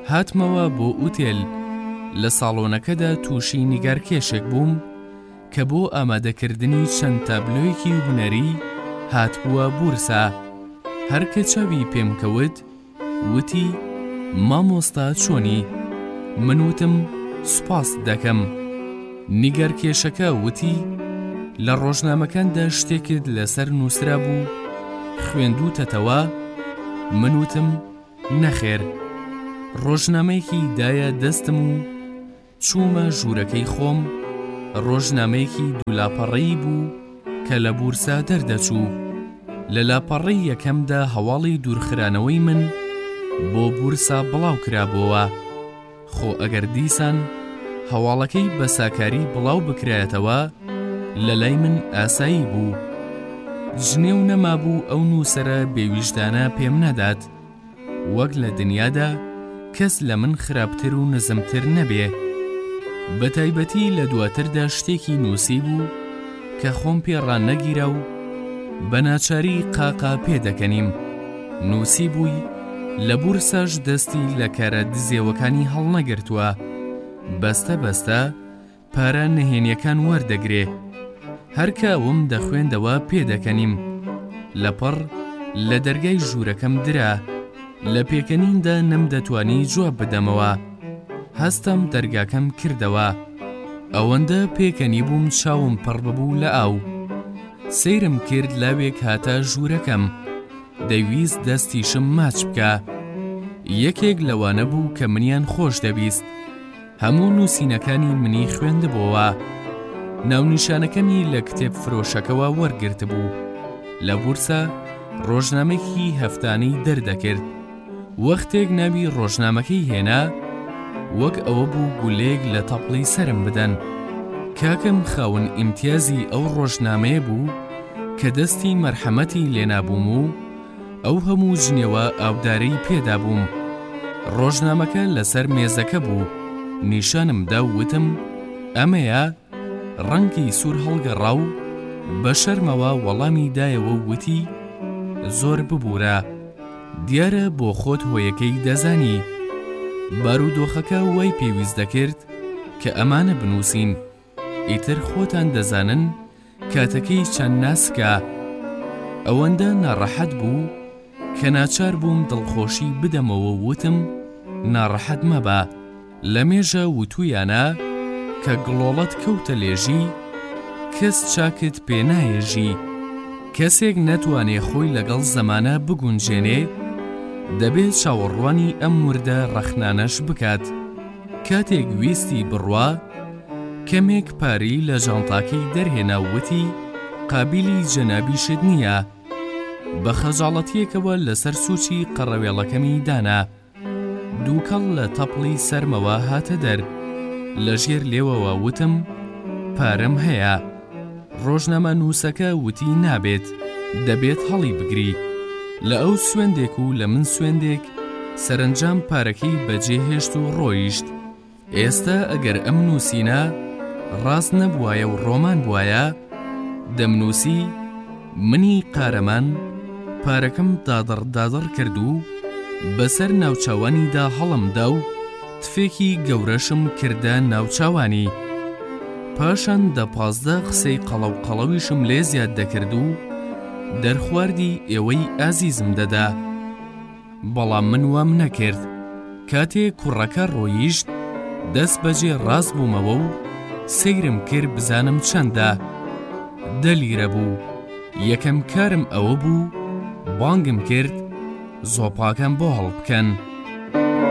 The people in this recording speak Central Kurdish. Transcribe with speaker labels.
Speaker 1: هاتمەوە بۆ ئوتێل. لە ساڵۆنەکەدا تووشی نیگارکێشێک بووم کە بۆ ئامادەکردنی چەند تابلۆیەکی هونەری هاتبووە بورسا. هەرکە چاوی پێم کەوت وتی مامۆستا چۆنی؟ من وتم سوپاس دەکەم. نیگارکێشەکە وتی لە ڕۆژنامەکاندا شتێکت لەسەر نووسرا بوو خوێندووتەتەوە؟ من وتم نەخێر. ڕۆژنامەیەکی دایە دەستم و چوومە ژوورەکەی خۆم. ڕۆژنامەیەکی دوولاپەڕەیی بوو کە لە بورسا دەردەچوو. لە لاپەڕەی یەکەمدا هەواڵی دوورخرانەوەی من بۆ بورسا بڵاو کرابووە. خۆ ئەگەر دیسان هەواڵەکەی بە ساکاری بڵاو بکرایەتەوە لە لای من ئاسایی بوو. ژنێو نەمابوو ئەو نووسەرە بێویژدانە پێم نەدات وەک لە دنیادا کەس لە من خراپتر و نزمتر نەبێ. بە تایبەتی لە دواتردا شتێکی نووسی بوو کە خۆم پێڕان نەگیرە و بە ناچاری قاقا پێدەکەنیم. نووسی بووی لە بورساش دەستی لە کارە دزێوەکانی هەڵنەگرتووە. بەستە بەستە پارە نەهێنیەکان وەردەگرێ. هەرکە ئەوم دەخوێندەوە پێدەکەنیم. لەپڕ لە دەرگای ژوورەکەم درا. لە پێکەنیندا نەمدەتوانی جواب بدەمەوە. هەستم دەرگاکەم کردەوە. ئەوەندە پێکەنی بووم چاوم پڕ ببوو لە ئاو. سەیرم کرد لاوێک هاتە ژوورەکەم. دەیویست دەستیشم ماچ بکە. یەکێک لەوانە بوو کە منیان خۆش دەبیست. هەموو نووسینەکانی منی خوێندبووە. ناونیشانەکەمی لە کتێب فرۆشەکەوە وەرگرت بوو. لە بورسا ڕۆژنامەیەکی هەفتانەی دەردەکرد. وەختێک ناوی ڕۆژنامەکەی هێنا وەک ئەوە بوو گولێک لە تەپڵی سرم بدەن. کاکەم خاون ئیمتیازی ئەو ڕۆژنامەیە بوو کە دەستی مەرحەمەتی لێنابووم و ئەو هەموو ژنێوە ئاودارەی پێدا بووم. ڕۆژنامەکە لەسەر مێزەکە بوو. نیشانمدا وتم ئەمەیە؟ ڕەنگی سوور هەڵگەڕا و بە شەرمەوە وەڵامی دایەوە وتی زۆر ببوورە. دیارە بۆ خۆت هۆیەکەی دەزانی. بارودۆخەکە وای پێویست دەکرد کە ئەمانە بنووسین. ئیتر خۆتان دەزانن کاتەکەی چەند ناسکە. ئەوەندە ناڕەحەت بوو کە ناچار بووم دڵخۆشی بدەمەوە. وتم ناڕەحەت مەبە. لە مێژە وتویانە کە گڵۆڵەت کەوتە لێژی کەس چاکت پێ نایێژی. کەسێک نەتوانێ خۆی لەگەڵ زەمانە بگونجێنێ دەبێت چاوەڕوانی ئەم وردە ڕەخنانەش بکات. کاتێک ویستی بڕوا کەمێک پاری لە ژانتاکەی دەرهێنا وتی قابیلی جەنابیشت نییە. بە خەجاڵەتیەکەوە لەسەر سوچی قەڕەوێڵەکەمی دانا. دووکەڵ لە تەپڵی سەرمەوە هاتە دەر. لە ژێر لێوەوە وتم پارەم هەیە. ڕۆژنامە نووسەکە وتی نابێت، دەبێت هەڵی بگری. لە ئەو سوێندێک و لە من سوێندێک سەرنجام پارەکەی بەجێهێشت و ڕۆیشت. ئێستا ئەگەر ئەم نووسینە ڕاست نەبوایە و ڕۆمان بوایە دەمنووسی منی قارەمان پارەکەم دادڕ کرد و بەسەر ناوچاوانیدا هەڵمدا و تفێکی گەورەشم کردە ناوچاوانی. پاشان دە 15 قسەی قەڵەویشم لێ زیاد دەکرد و دەرخواردی ئێوەی ئازیزم دەدا. بەڵام من وام نەکرد. کاتێ کوڕەکە ڕۆیشت دەست بەجێ ڕاست بوومەوە و سەیرم کرد بزانم چەندە. 10 لیرە بوو. یەکەم کارم ئەوە بوو بانگم کرد زۆپاکەم بۆ هەڵبکەن.